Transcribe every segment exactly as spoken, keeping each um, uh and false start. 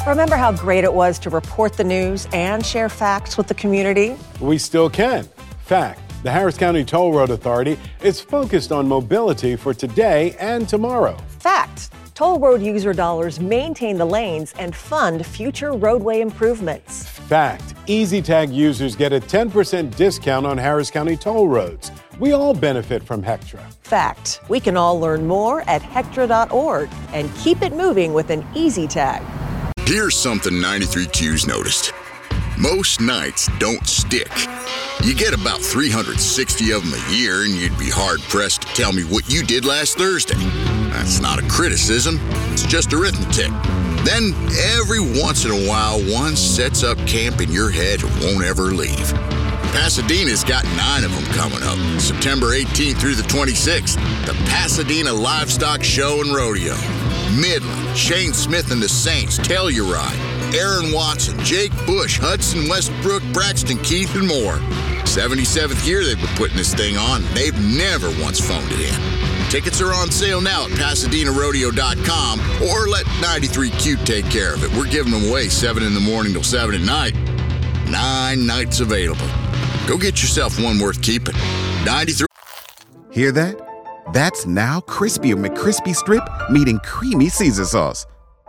Remember how great it was to report the news and share facts with the community? We still can. Fact, the Harris County Toll Road Authority is focused on mobility for today and tomorrow. Fact, toll road user dollars maintain the lanes and fund future roadway improvements. Fact, EasyTag users get a ten percent discount on Harris County toll roads. We all benefit from Hectra. Fact, we can all learn more at Hectra dot org and keep it moving with an EasyTag. Here's something ninety-three Q's noticed. Most nights don't stick. You get about three hundred sixty of them a year, and you'd be hard-pressed to tell me what you did last Thursday. That's not a criticism. It's just arithmetic. Then, every once in a while, one sets up camp in your head and won't ever leave. Pasadena's got nine of them coming up, September eighteenth through the twenty-sixth. The Pasadena Livestock Show and Rodeo. Midland, Shane Smith and the Saints, Telluride, Aaron Watson, Jake Bush, Hudson Westbrook, Braxton Keith, and more. seventy-seventh year they've been putting this thing on. They've never once phoned it in. Tickets are on sale now at Pasadena Rodeo dot com or let ninety-three Q take care of it. We're giving them away seven in the morning till seven at night. Nine nights available. Go get yourself one worth keeping. ninety-three Hear that? That's now Crispy McCrispy Strip meeting Creamy Caesar Sauce.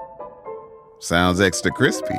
Sounds extra crispy.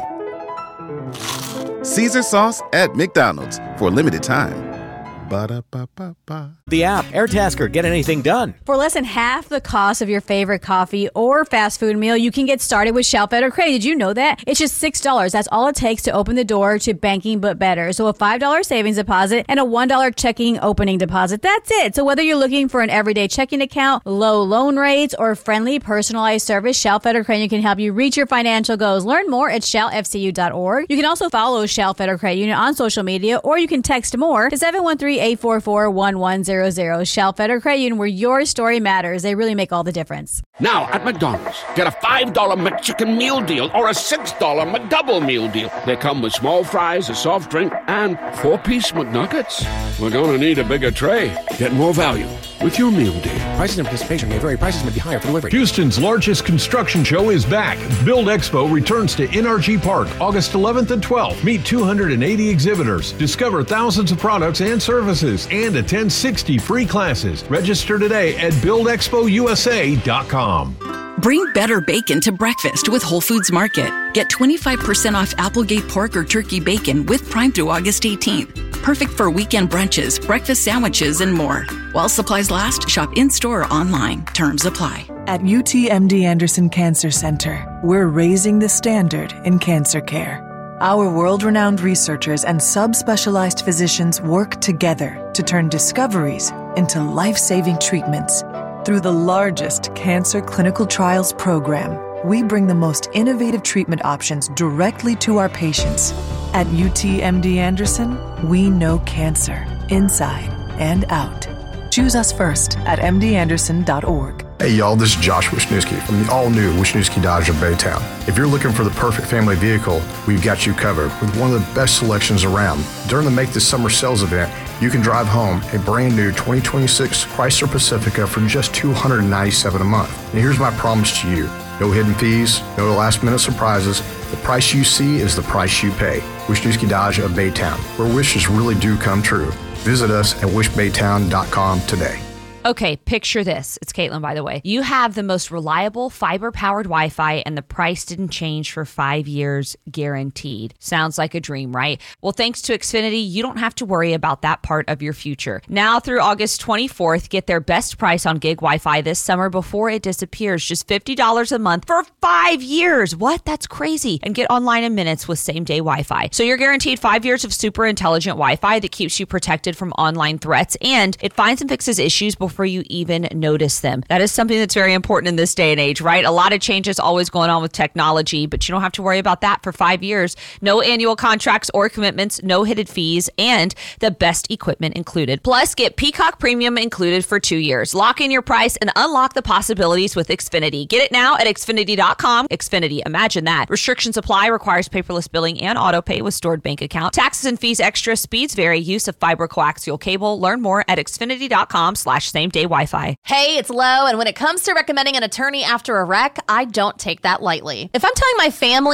Caesar Sauce at McDonald's for a limited time. Ba-da-ba-ba-ba. The app, AirTasker, get anything done. For less than half the cost of your favorite coffee or fast food meal, you can get started with Shell Better Credit. Did you know that? It's just six dollars. That's all it takes to open the door to banking but better. So a five dollars savings deposit and a one dollar checking opening deposit. That's it. So whether you're looking for an everyday checking account, low loan rates, or friendly personalized service, Shell Better Credit can help you reach your financial goals. Learn more at shell f c u dot org. You can also follow Shell Better Credit Union on social media, or you can text more to seven one three, eight four four, one one zero zero. Shell Federal Credit Union, where your story matters. They really make all the difference. Now at McDonald's, get a five dollar McChicken meal deal or a six dollar McDouble meal deal. They come with small fries, a soft drink, and four-piece McNuggets. We're going to need a bigger tray. Get more value with your meal deal. Prices and participation may vary. Prices may be higher for delivery. Houston's largest construction show is back. Build Expo returns to N R G Park August eleventh and twelfth. Meet two hundred eighty exhibitors, discover thousands of products and services, and attend sixty free classes. Register today at build expo u s a dot com. Bring better bacon to breakfast with Whole Foods Market. Get twenty-five percent off Applegate pork or turkey bacon with Prime through August eighteenth. Perfect for weekend brunches, breakfast sandwiches, and more. While supplies last, shop in-store or online. Terms apply. At U T M D Anderson Cancer Center, we're raising the standard in cancer care. Our world-renowned researchers and subspecialized physicians work together to turn discoveries into life-saving treatments. Through the largest cancer clinical trials program, we bring the most innovative treatment options directly to our patients. At U T M D Anderson, we know cancer inside and out. Choose us first at m d anderson dot org. Hey y'all, this is Josh Wisniewski from the all-new Wisniewski Dodge of Baytown. If you're looking for the perfect family vehicle, we've got you covered with one of the best selections around. During the Make This Summer sales event, you can drive home a brand new twenty twenty-six Chrysler Pacifica for just two hundred ninety-seven dollars a month. And here's my promise to you. No hidden fees, no last-minute surprises. The price you see is the price you pay. Wisniewski Dodge of Baytown, where wishes really do come true. Visit us at wish baytown dot com today. Okay, picture this. It's Caitlin, by the way. You have the most reliable fiber-powered Wi-Fi, and the price didn't change for five years, guaranteed. Sounds like a dream, right? Well, thanks to Xfinity, you don't have to worry about that part of your future. Now through August twenty-fourth, get their best price on gig Wi-Fi this summer before it disappears. Just fifty dollars a month for five years. What? That's crazy. And get online in minutes with same-day Wi-Fi. So you're guaranteed five years of super intelligent Wi-Fi that keeps you protected from online threats, and it finds and fixes issues before you even notice them. That is something that's very important in this day and age, right? A lot of changes always going on with technology, but you don't have to worry about that for five years. No annual contracts or commitments, no hidden fees, and the best equipment included. Plus, get Peacock Premium included for two years. Lock in your price and unlock the possibilities with Xfinity. Get it now at xfinity dot com. Xfinity, imagine that. Restrictions apply, requires paperless billing and auto pay with stored bank account. Taxes and fees extra, speeds vary, use of fiber coaxial cable. Learn more at xfinity dot com slash same day Wi-Fi. Hey, it's Lo, and when it comes to recommending an attorney after a wreck, I don't take that lightly. If I'm telling my family